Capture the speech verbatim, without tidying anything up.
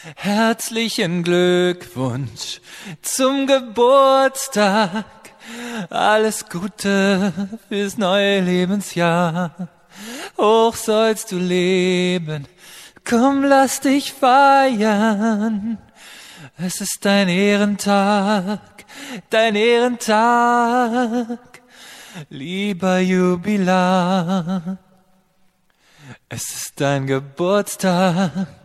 Herzlichen Glückwunsch zum Geburtstag. Alles Gute fürs neue Lebensjahr. Hoch sollst du leben. Komm, lass dich feiern. Es ist dein Ehrentag, dein Ehrentag, lieber Jubilar. Es ist dein Geburtstag.